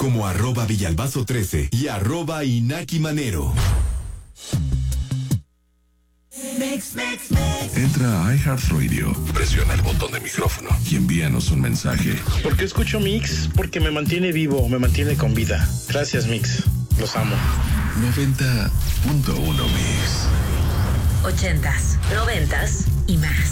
como @Villalbazo13 y @InakiManero. Entra a iHeartRadio, presiona el botón de micrófono y envíanos un mensaje. ¿Por qué escucho Mix? Porque me mantiene vivo, me mantiene con vida. Gracias, Mix. Los amo. 90.1 Mix. 80s, 90s y más.